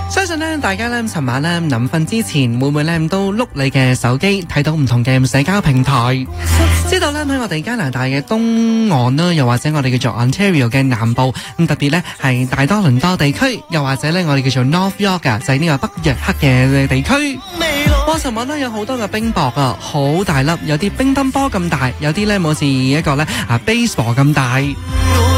相信咧，大家咧，尋晚咧臨瞓之前，會唔會咧都碌你嘅手機，睇到唔同嘅社交平台，知道咧喺我哋加拿大嘅東岸啦，又或者我哋叫做 Ontario 嘅南部，咁特別咧係大多倫多地區，又或者咧我哋叫做 North York 啊，就係呢個北約克嘅地區。哇！尋晚咧有好多嘅冰雹啊，好大粒，有啲乒乓波咁大，有啲咧好似一個咧baseball 咁大。